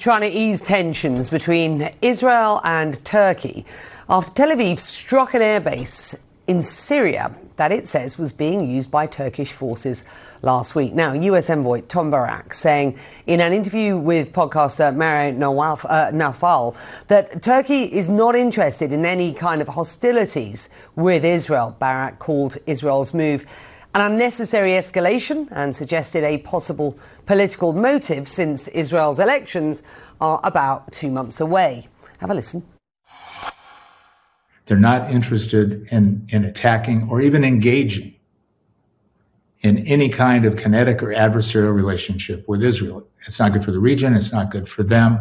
trying to ease tensions between Israel and Turkey after Tel Aviv struck an airbase in Syria that it says was being used by Turkish forces last week. Now, US envoy Tom Barak saying in an interview with podcaster Mary Naufal that Turkey is not interested in any kind of hostilities with Israel. Barak called Israel's move an unnecessary escalation and suggested a possible political motive since Israel's elections are about 2 months away. Have a listen. They're not interested in attacking or even engaging in any kind of kinetic or adversarial relationship with Israel. It's not good for the region. It's not good for them.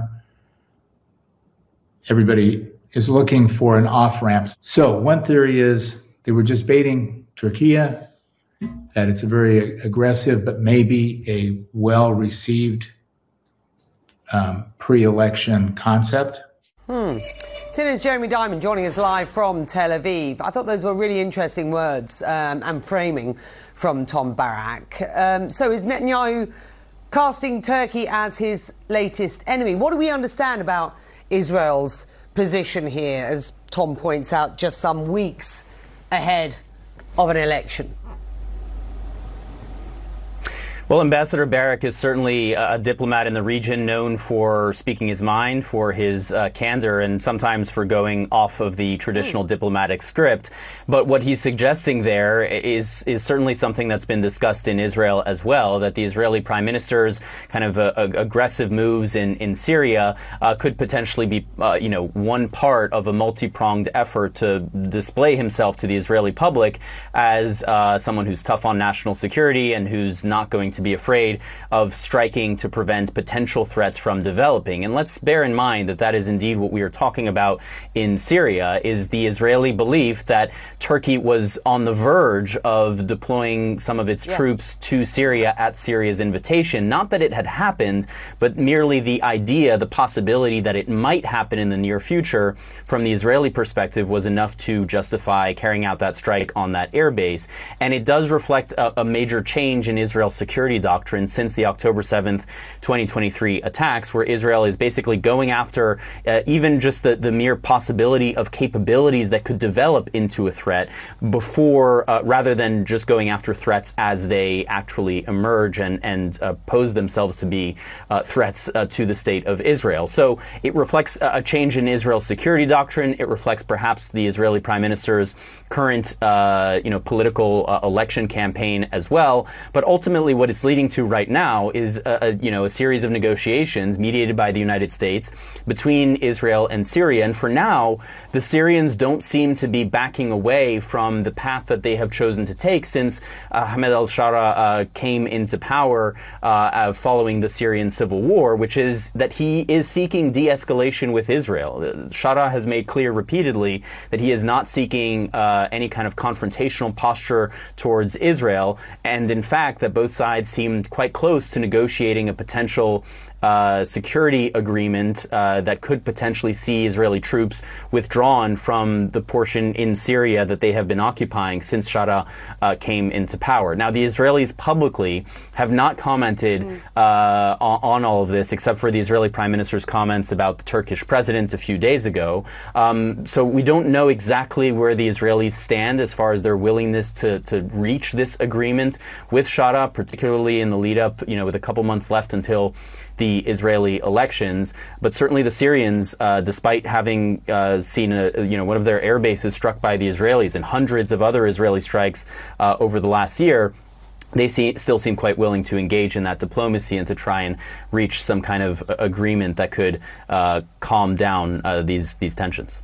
Everybody is looking for an off-ramp. So one theory is they were just baiting Turkey, that it's a very aggressive but maybe a well-received pre-election concept. CNN's Jeremy Diamond joining us live from Tel Aviv. I thought those were really interesting words and framing from Tom Barak. So is Netanyahu casting Turkey as his latest enemy? What do we understand about Israel's position here, as Tom points out, just some weeks ahead of an election? Well, Ambassador Barak is certainly a diplomat in the region known for speaking his mind, for his candor, and sometimes for going off of the traditional diplomatic script. But what he's suggesting there is certainly something that's been discussed in Israel as well, that the Israeli prime minister's kind of aggressive moves in Syria could potentially be, one part of a multi-pronged effort to display himself to the Israeli public as someone who's tough on national security and who's not going to be afraid of striking to prevent potential threats from developing. And let's bear in mind that that is indeed what we are talking about in Syria, is the Israeli belief that Turkey was on the verge of deploying some of its troops to Syria at Syria's invitation. Not that it had happened, but merely the idea, the possibility that it might happen in the near future from the Israeli perspective was enough to justify carrying out that strike on that airbase. And it does reflect a major change in Israel's security doctrine since the October 7th, 2023 attacks, where Israel is basically going after even just the mere possibility of capabilities that could develop into a threat before, rather than just going after threats as they actually emerge and pose themselves to be threats to the state of Israel. So it reflects a change in Israel's security doctrine. It reflects perhaps the Israeli prime minister's current, political election campaign as well. But ultimately, what it's leading to right now is a series of negotiations mediated by the United States between Israel and Syria. And for now, the Syrians don't seem to be backing away from the path that they have chosen to take since Ahmed al-Shara came into power following the Syrian civil war, which is that he is seeking de-escalation with Israel. Shara has made clear repeatedly that he is not seeking any kind of confrontational posture towards Israel, and in fact that both sides seemed quite close to negotiating a potential security agreement that could potentially see Israeli troops withdrawn from the portion in Syria that they have been occupying since Shara came into power. Now, the Israelis publicly have not commented on all of this, except for the Israeli prime minister's comments about the Turkish president a few days ago. So we don't know exactly where the Israelis stand as far as their willingness to reach this agreement with Shara, particularly in the lead up, with a couple months left until the Israeli elections. But certainly the Syrians, despite having seen one of their air bases struck by the Israelis and hundreds of other Israeli strikes over the last year, they still seem quite willing to engage in that diplomacy and to try and reach some kind of agreement that could calm down these tensions.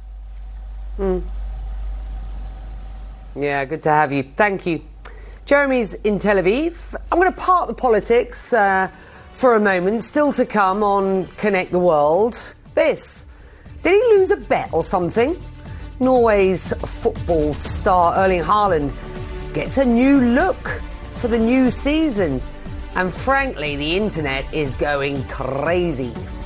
Yeah, good to have you. Thank you. Jeremy's in Tel Aviv. I'm going to park the politics for a moment. Still to come on Connect the World. This. Did he lose a bet or something? Norway's football star Erling Haaland gets a new look for the new season. And frankly, the internet is going crazy.